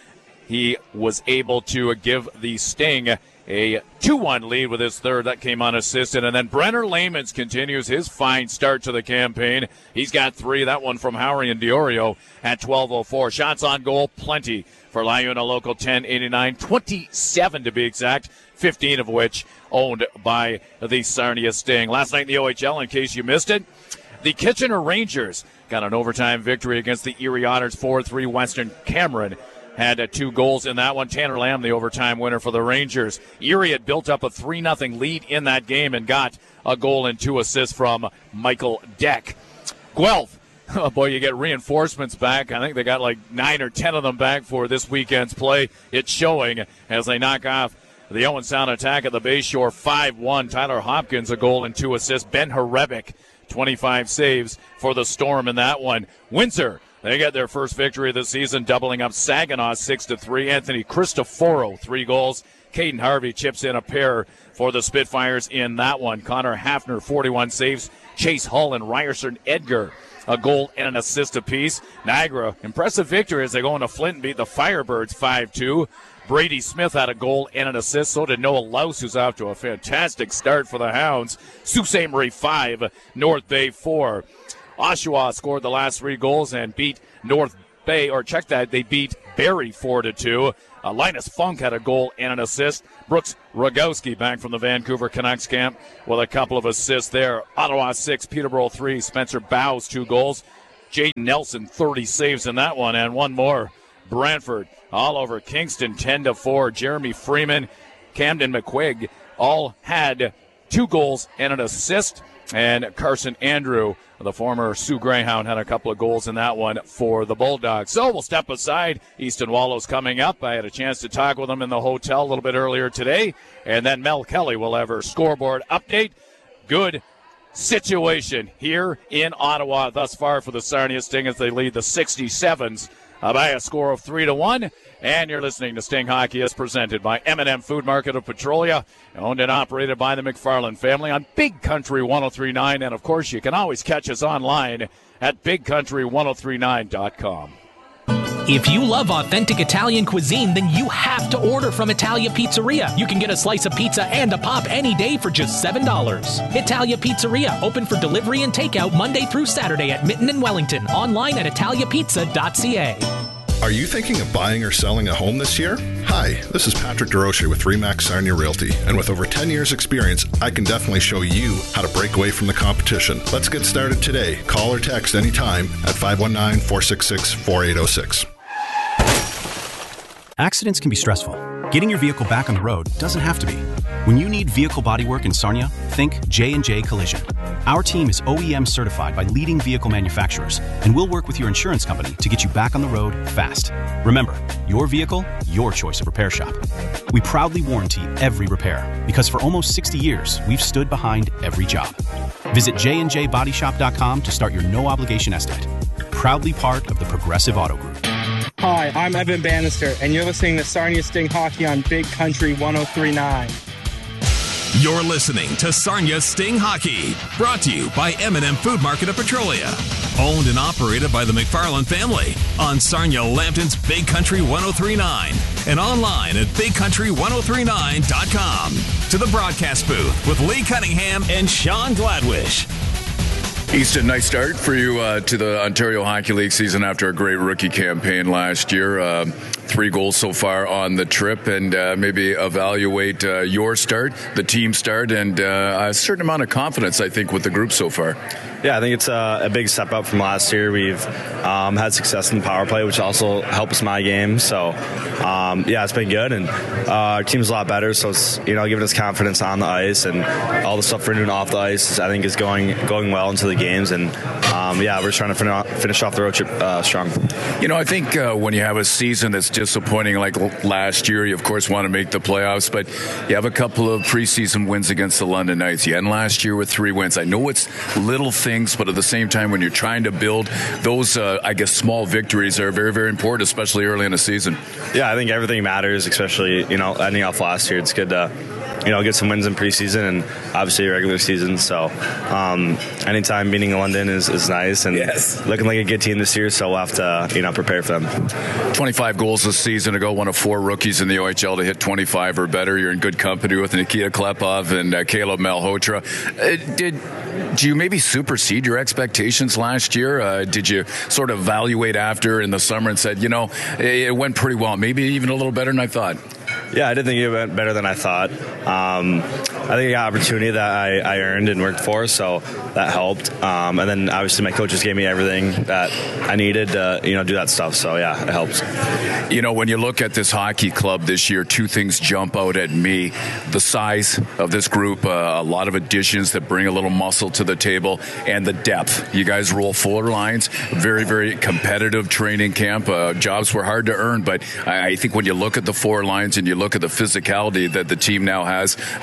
he was able to give the Sting a two one lead with his third. That came unassisted. And then Brenner Lamons continues his fine start to the campaign. He's got three. That one from Howery and Diorio at twelve oh four. Shots on goal, plenty for Liuna Local ten eighty-nine. twenty-seven to be exact, fifteen of which owned by the Sarnia Sting. Last night in the O H L, in case you missed it, the Kitchener Rangers got an overtime victory against the Erie Otters, four three. Western Cameron had uh, two goals in that one. Tanner Lamb, the overtime winner for the Rangers. Erie had built up a three nothing lead in that game and got a goal and two assists from Michael Deck. Guelph, oh boy, you get reinforcements back. I think they got like nine or ten of them back for this weekend's play. It's showing as they knock off the Owen Sound attack at the Bayshore five one. Tyler Hopkins, a goal and two assists. Ben Harebic, twenty-five saves for the Storm in that one. Windsor, they get their first victory of the season, doubling up Saginaw six to three. Anthony Cristoforo, three goals. Caden Harvey chips in a pair for the Spitfires in that one. Connor Hafner, forty-one saves. Chase Hull and Ryerson Edgar, a goal and an assist apiece. Niagara, impressive victory as they go into Flint and beat the Firebirds five two. Brady Smith had a goal and an assist. So did Noah Louse, who's off to a fantastic start for the Hounds. Sault Ste. Marie five, North Bay four. Oshawa scored the last three goals and beat North Bay, or check that, they beat Barrie four to two. Uh, Linus Funk had a goal and an assist. Brooks Rogowski back from the Vancouver Canucks camp with a couple of assists there. Ottawa six, Peterborough three. Spencer Bowes two goals. Jaden Nelson thirty saves in that one, and one more. Brantford all over Kingston ten to four. Jeremy Freeman, Camden McQuigg all had two goals and an assist. And Carson Andrew, the former Sioux Greyhound, had a couple of goals in that one for the Bulldogs. So we'll step aside. Easton Wallows coming up. I had a chance to talk with them in the hotel a little bit earlier today. And then Mel Kelly will have her scoreboard update. Good situation here in Ottawa thus far for the Sarnia Sting as they lead the sixty-sevens by a score of three to one. And you're listening to Sting Hockey as presented by M and M Food Market of Petrolia, owned and operated by the McFarland family on Big Country one oh three point nine. And, of course, you can always catch us online at big country ten thirty-nine dot com. If you love authentic Italian cuisine, then you have to order from Italia Pizzeria. You can get a slice of pizza and a pop any day for just seven dollars. Italia Pizzeria, open for delivery and takeout Monday through Saturday at Mitten and Wellington. Online at italia pizza dot c a. Are you thinking of buying or selling a home this year? Hi, this is Patrick DeRoche with Remax Sarnia Realty, and with over ten years experience, I can definitely show you how to break away from the competition. Let's get started today. Call or text anytime at five one nine, four six six, four eight zero six. Accidents can be stressful. Getting your vehicle back on the road doesn't have to be. When you need vehicle bodywork in Sarnia, think J and J Collision. Our team is O E M certified by leading vehicle manufacturers, and we'll work with your insurance company to get you back on the road fast. Remember, your vehicle, your choice of repair shop. We proudly warranty every repair because for almost sixty years, we've stood behind every job. Visit j and j body shop dot com to start your no-obligation estimate. Proudly part of the Progressive Auto Group. Hi, I'm Evan Bannister, and you're listening to Sarnia Sting Hockey on Big Country ten thirty-nine. You're listening to Sarnia Sting Hockey, brought to you by M and M Food Market of Petrolia, owned and operated by the McFarland family on Sarnia Lambton's Big Country ten thirty-nine and online at big country ten thirty-nine dot com. To the broadcast booth with Lee Cunningham and Sean Gladwish. Easton, nice start for you uh, to the Ontario Hockey League season after a great rookie campaign last year. Uh, three goals so far on the trip, and uh, maybe evaluate uh, your start, the team start, and uh, a certain amount of confidence, I think, with the group so far. Yeah, I think it's a, a big step up from last year. We've um, had success in the power play, which also helps my game. So, um, yeah, it's been good, and uh, our team's a lot better. So it's, you know, giving us confidence on the ice, and all the stuff we're doing off the ice, I think, is going going well into the games. And um, yeah, we're trying to fin- finish off the road trip uh, strong. You know, I think uh, when you have a season that's disappointing like last year, you of course want to make the playoffs, but you have a couple of preseason wins against the London Knights. You end last year with three wins. I know it's little things. But at the same time, when you're trying to build those, uh, I guess, small victories are very, very important, especially early in the season. Yeah, I think everything matters, especially, you know, ending off last year. It's good to, you know, get some wins in preseason and obviously regular season. So um, anytime beating London is, is nice, and yes, looking like a good team this year, so we'll have to, you know, prepare for them. twenty-five goals this season ago, one of four rookies in the O H L to hit twenty-five or better. You're in good company with Nikita Klepov and uh, Caleb Malhotra. Uh, did... Do you maybe supersede your expectations last year? Uh, did you sort of evaluate after in the summer and said, you know, it went pretty well, maybe even a little better than I thought? Yeah, I did think it went better than I thought. Um, I think I got opportunity that I, I earned and worked for, so that helped. Um, and then obviously my coaches gave me everything that I needed to, you know, do that stuff. So yeah, it helps. You know, when you look at this hockey club this year, two things jump out at me: the size of this group, uh, a lot of additions that bring a little muscle to the table, and the depth. You guys roll four lines, very, very competitive training camp. Uh, jobs were hard to earn, but I, I think when you look at the four lines and you look at the physicality that the team now has, uh, it makes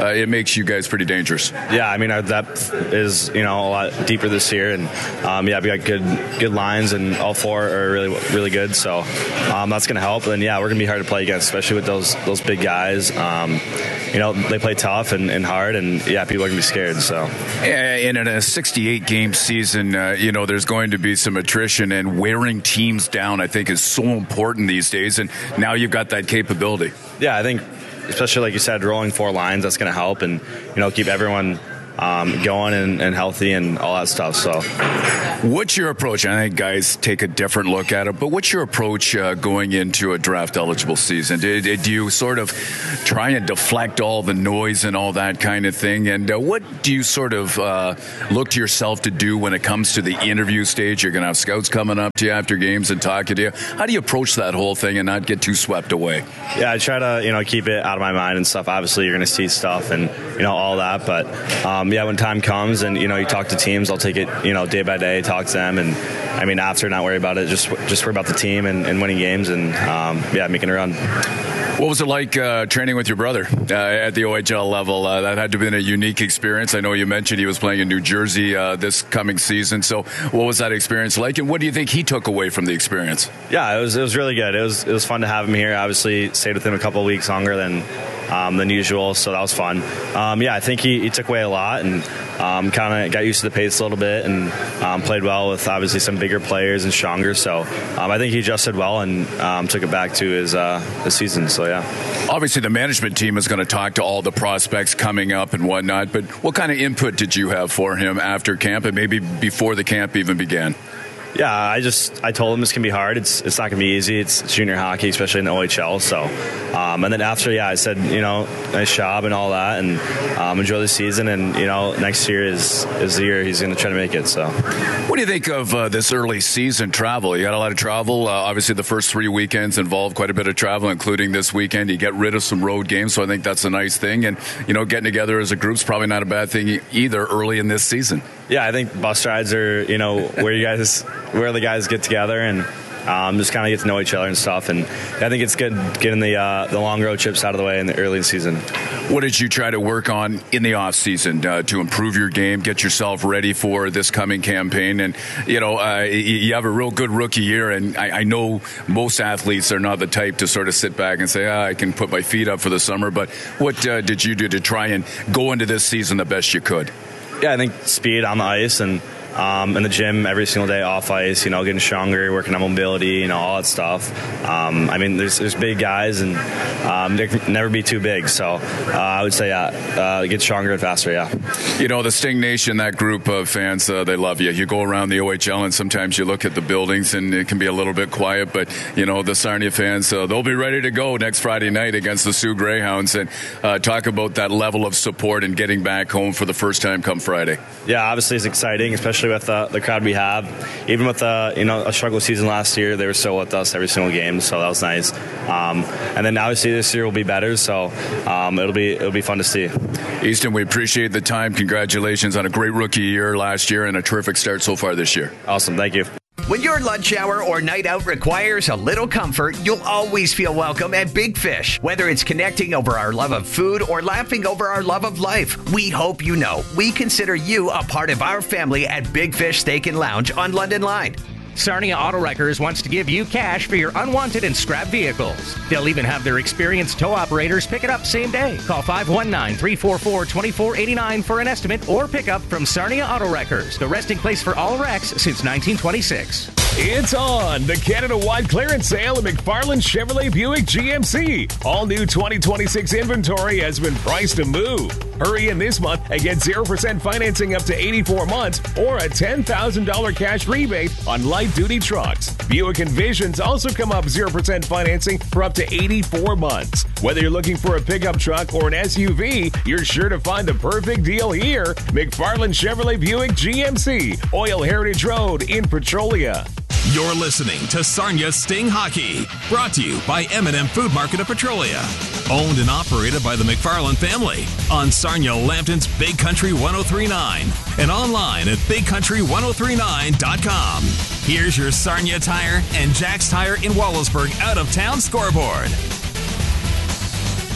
makes you guys pretty dangerous. Yeah, I mean, our depth is, you know, a lot deeper this year. And, um, yeah, we got good good lines, and all four are really, really good. So um, that's going to help. And, yeah, we're going to be hard to play against, especially with those those big guys. Um, you know, they play tough and, and hard, and, yeah, people are going to be scared. So, and in a sixty-eight game season, uh, you know, there's going to be some attrition, and wearing teams down, I think, is so important these days. And now you've got that capability. Yeah, I think, especially like you said, rolling four lines, that's going to help, and, you know, keep everyone um, going and, and healthy and all that stuff. So, what's your approach? I think guys take a different look at it, but what's your approach uh, going into a draft eligible season? Do, do you sort of try and deflect all the noise and all that kind of thing? And uh, what do you sort of uh, look to yourself to do when it comes to the interview stage? You're going to have scouts coming up to you after games and talking to you. How do you approach that whole thing and not get too swept away? Yeah, I try to, you know, keep it out of my mind and stuff. Obviously, you're going to see stuff and, you know, all that. But, um, yeah, when time comes and, you know, you talk to teams, I'll take it, you know, day by day, talk to them. And, I mean, after, not worry about it. Just just worry about the team and, and winning games and, um, yeah, making a run. What was it like uh, training with your brother uh, at the O H L level? Uh, that had to have been a unique experience. I know you mentioned he was playing in New Jersey uh, this coming season. So what was that experience like, and what do you think he took away from the experience? Yeah, it was it was really good. It was it was fun to have him here. Obviously, stayed with him a couple of weeks longer than um, than usual, so that was fun. Um, yeah, I think he, he took away a lot and um, kind of got used to the pace a little bit and um, played well with obviously some bigger players and stronger. So um, I think he adjusted well and um, took it back to his uh, his season. So yeah. Obviously, the management team is going to talk to all the prospects coming up and whatnot, but what kind of input did you have for him after camp and maybe before the camp even began? Yeah, I just I told him it's gonna be hard. It's it's not gonna be easy. It's junior hockey, especially in the O H L. So, um, and then after, yeah, I said, you know, nice job and all that, and um, enjoy the season. And you know, next year is is the year he's gonna try to make it. So, what do you think of uh, this early season travel? You got a lot of travel. Uh, obviously, the first three weekends involved quite a bit of travel, including this weekend. You get rid of some road games, so I think that's a nice thing. And you know, getting together as a group's probably not a bad thing either early in this season. Yeah, I think bus rides are, you know, where you guys, where the guys get together and um, just kind of get to know each other and stuff. And I think it's good getting the uh, the long road trips out of the way in the early season. What did you try to work on in the off season uh, to improve your game, get yourself ready for this coming campaign? And you know, uh, you have a real good rookie year, and I, I know most athletes are not the type to sort of sit back and say, oh, I can put my feet up for the summer. But what uh, did you do to try and go into this season the best you could? Yeah, I think speed on the ice and um, in the gym every single day off ice, you know, getting stronger, working on mobility, you know, all that stuff. Um, I mean, there's there's big guys and um, they can never be too big. So uh, I would say, yeah, uh, get stronger and faster, yeah. You know, the Sting Nation, that group of fans, uh, they love you. You go around the O H L and sometimes you look at the buildings and it can be a little bit quiet, but, you know, the Sarnia fans, uh, they'll be ready to go next Friday night against the Sioux Greyhounds and uh, talk about that level of support and getting back home for the first time come Friday. Yeah, obviously it's exciting, especially with uh, the crowd we have. Even with uh, you know, a struggle season last year, they were still with us every single game, so that was nice. Um, and then obviously this year will be better, so um, it'll be it'll be fun to see. Easton, we appreciate the time. Congratulations on a great rookie year last year and a terrific start so far this year. Awesome, thank you. When your lunch hour or night out requires a little comfort, you'll always feel welcome at Big Fish. Whether it's connecting over our love of food or laughing over our love of life, we hope you know we consider you a part of our family at Big Fish Steak and Lounge on London Line. Sarnia Auto Wreckers wants to give you cash for your unwanted and scrap vehicles. They'll even have their experienced tow operators pick it up same day. Call five one nine, three four four, two four eight nine for an estimate or pick up from Sarnia Auto Wreckers, the resting place for all wrecks since nineteen twenty-six. It's on! The Canada-wide clearance sale at McFarland Chevrolet Buick G M C. All new twenty twenty-six inventory has been priced to move. Hurry in this month and get zero percent financing up to eighty-four months or a ten thousand dollars cash rebate on light-duty trucks. Buick Envisions also come up zero percent financing for up to eighty-four months. Whether you're looking for a pickup truck or an S U V, you're sure to find the perfect deal here. McFarland Chevrolet Buick G M C, Oil Heritage Road in Petrolia. You're listening to Sarnia Sting Hockey, brought to you by M and M Food Market of Petrolia. Owned and operated by the McFarland family on Sarnia Lambton's Big Country ten thirty-nine and online at big country ten thirty-nine dot com. Here's your Sarnia Tire and Jack's Tire in Wallaceburg out-of-town scoreboard.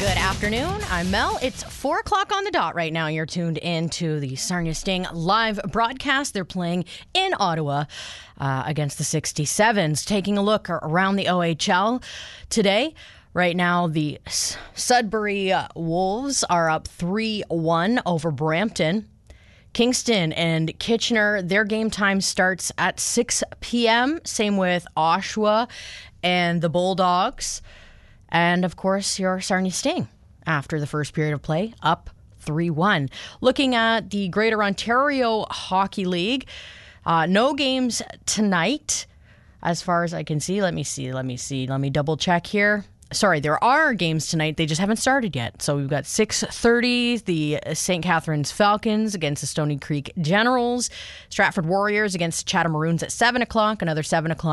Good afternoon. I'm Mel. It's four o'clock on the dot right now. You're tuned in to the Sarnia Sting live broadcast. They're playing in Ottawa uh, against the sixty-sevens. Taking a look around the O H L today. Right now, the Sudbury uh, Wolves are up three one over Brampton. Kingston and Kitchener, their game time starts at six p.m. Same with Oshawa and the Bulldogs. And, of course, your Sarnia Sting, after the first period of play, up three one. Looking at the Greater Ontario Hockey League, uh, no games tonight, as far as I can see. Let me see, let me see, let me double check here. Sorry, there are games tonight. They just haven't started yet. So we've got six thirty, the Saint Catharines Falcons against the Stony Creek Generals. Stratford Warriors against Chatham Maroons at seven o'clock. Another seven o'clock.